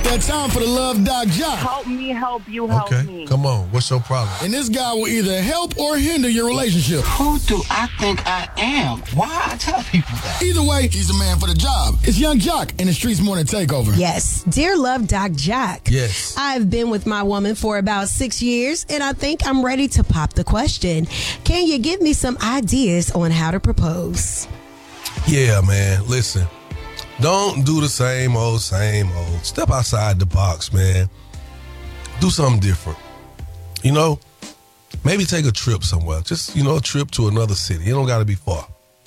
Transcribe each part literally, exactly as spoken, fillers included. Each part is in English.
It's that time for the Love Doc Jock. Help me, help you, help okay, me. come on. What's your problem? And this guy will either help or hinder your relationship. Who do I think I am? Why I tell people that? Either way, he's the man for the job. It's Young Jock in the Streets Morning Takeover. Yes. Dear Love Doc Jock. Yes. I've been with my woman for about six years, and I think I'm ready to pop the question. Can you give me some ideas on how to propose? Yeah, man. Listen, don't do the same old, same old. Step outside the box, man. Do something different. You know, maybe take a trip somewhere. Just, you know, a trip to another city. It don't got to be far.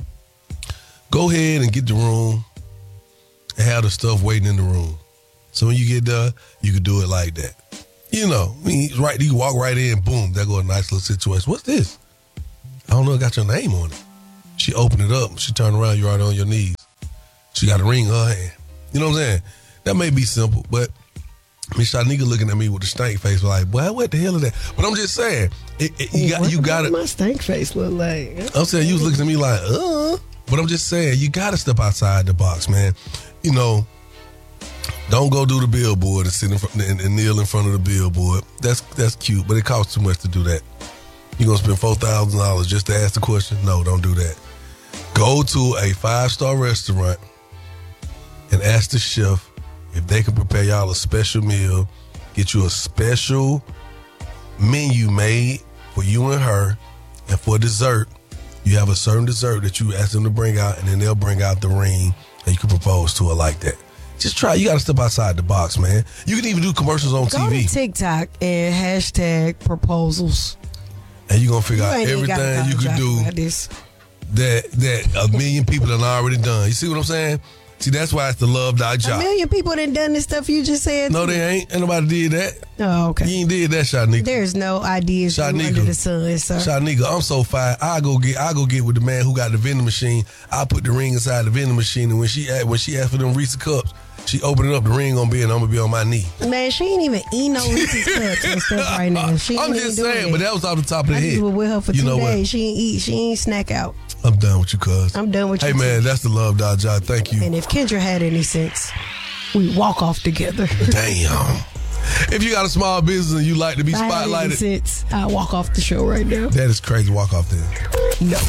Go ahead and get the room and have the stuff waiting in the room. So when you get there, you can do it like that. You know, I mean, right, you walk right in, boom, there go a nice little situation. What's this? I don't know, it got your name on it. She opened it up. She turned around, you're right on your knees. She got a ring in her hand. You know what I'm saying? That may be simple, but Miss Shanika looking at me with a stank face, like, boy, what the hell is that? But I'm just saying, it, it, you got, you got it. What my stank face look like? I'm saying you was looking at me like, uh. But I'm just saying, you got to step outside the box, man. You know, don't go do the billboard and sit in front and, and kneel in front of the billboard. That's that's cute, but it costs too much to do that. You gonna spend four thousand dollars just to ask the question? No, don't do that. Go to a five-star restaurant and ask the chef if they can prepare y'all a special meal, get you a special menu made for you and her, and for dessert, you have a certain dessert that you ask them to bring out, and then they'll bring out the ring, and you can propose to her like that. Just try. You got to step outside the box, man. You can even do commercials on Go T V. to TikTok and hashtag proposals. And you're going to figure You out ain't even gotta everything you can do about this. that that a million people have already done. You see what I'm saying? See, that's why it's the Love Doc A Jock. million people done done this stuff you just said. No, they ain't. Ain't nobody did that. Oh, okay. You ain't did that, Shanika. There's no ideas from Shanika. under the sun, sir. Shanika, I'm so fine. I go get I go get with the man who got the vending machine. I put the ring inside the vending machine, and when she when she asked for them Reese's cups, she opened it up. The ring gonna be, and I'm gonna be on my knee. Man, she ain't even eat no Reese's cups and stuff right now. She I'm ain't just even saying, doing but it. that was off the top of the I head. just was with her for You two know days. what? She ain't eat. She ain't snack out. I'm done with you, cuz. I'm done with you. Hey, man, too. that's the Love Doc Jock. Thank you. And if Kendra had any sense, we walk off together. Damn. If you got a small business and you like to be If I had any spotlighted, sense, I walk off the show right now. that is crazy. Walk off there. No.